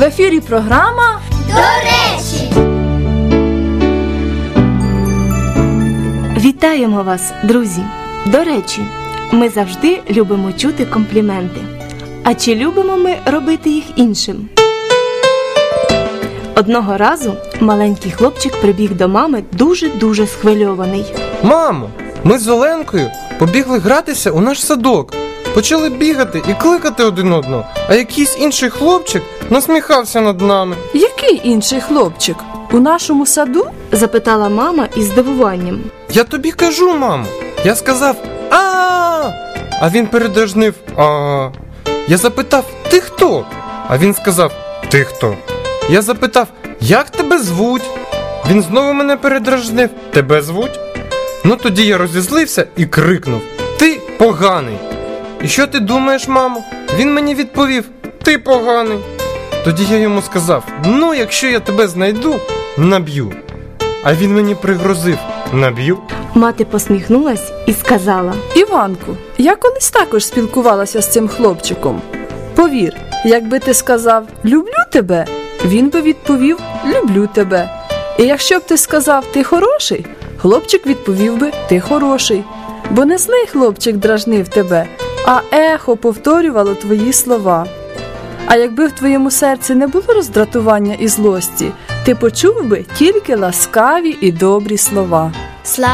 В ефірі програма «До речі». Вітаємо вас, друзі! До речі, ми завжди любимо чути компліменти. А чи любимо ми робити їх іншим? Одного разу маленький хлопчик прибіг до мами дуже-дуже схвильований. Мамо, ми з Оленкою побігли гратися у наш садок. Почали бігати і кликати один одного, а якийсь інший хлопчик насміхався над нами. Який інший хлопчик? У нашому саду? Запитала мама із здивуванням. Я тобі кажу, мамо. Я сказав «А-а-а!», а він передражнив «А-а-а». Я запитав «Ти хто?», а він сказав «Ти хто?». Я запитав «Як тебе звуть?». Він знову мене передражнив «Тебе звуть?». Ну тоді я розізлився і крикнув «Ти поганий!». І що ти думаєш, мамо? Він мені відповів «Ти поганий!». Тоді я йому сказав «Ну, якщо я тебе знайду, наб'ю». А він мені пригрозив «Наб'ю?». Мати посміхнулась і сказала: Іванку, я колись також спілкувалася з цим хлопчиком. Повір, якби ти сказав «люблю тебе», він би відповів «люблю тебе». І якщо б ти сказав «ти хороший», хлопчик відповів би «ти хороший». Бо не злий хлопчик дражнив тебе, а ехо повторювало твої слова. А якби в твоєму серці не було роздратування і злості, ти почув би тільки ласкаві і добрі слова.